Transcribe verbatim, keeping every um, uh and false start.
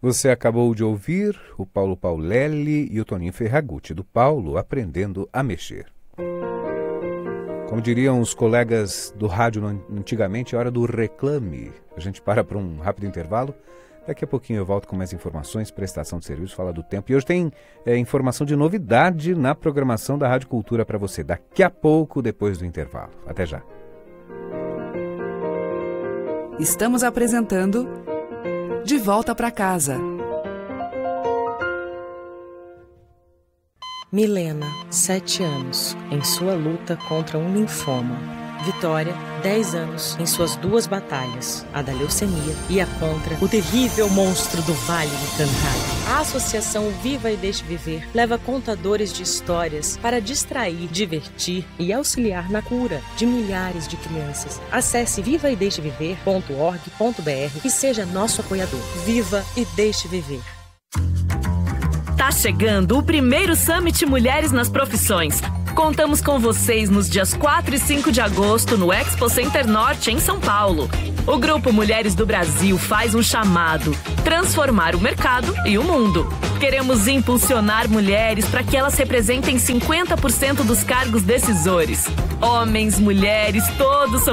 Você acabou de ouvir o Paulo Paulelli e o Toninho Ferragutti, do Paulo Aprendendo a Mexer. Como diriam os colegas do rádio antigamente, é hora do reclame. A gente para para um rápido intervalo. Daqui a pouquinho eu volto com mais informações, prestação de serviço, fala do tempo. E hoje tem é, informação de novidade na programação da Rádio Cultura para você. Daqui a pouco, depois do intervalo. Até já. Estamos apresentando De Volta para Casa. Milena, sete anos, em sua luta contra um linfoma. Vitória, dez anos, em suas duas batalhas, a da leucemia e a contra o terrível monstro do Vale do Cantares. A Associação Viva e Deixe Viver leva contadores de histórias para distrair, divertir e auxiliar na cura de milhares de crianças. Acesse viva e deixe viver ponto org ponto br e seja nosso apoiador. Viva e Deixe Viver. Tá chegando o primeiro Summit Mulheres nas Profissões. Contamos com vocês nos dias quatro e cinco de agosto no Expo Center Norte, em São Paulo. O Grupo Mulheres do Brasil faz um chamado: transformar o mercado e o mundo. Queremos impulsionar mulheres para que elas representem cinquenta por cento dos cargos decisores. Homens, mulheres, todos são